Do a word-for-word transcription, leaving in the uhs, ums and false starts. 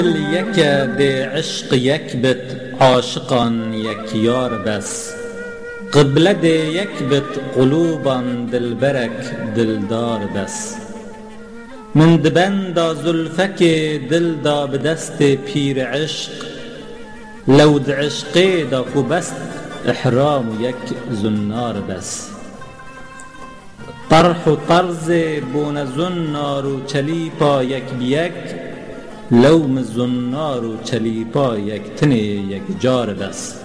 دل یک ده عشق یک بت عاشقان یک یار بس، قبله ده یک بت قلوبان دلبرک دلدار بس. من دبندا زلفک دل دا به دست پیر عشق، لو د عشقی دا خو بست احرام و یک زنار بس. طرح و طرز بون زنار و چلیپا یک بیک، لوم زنار و چلیپا یک تن یک جار بس.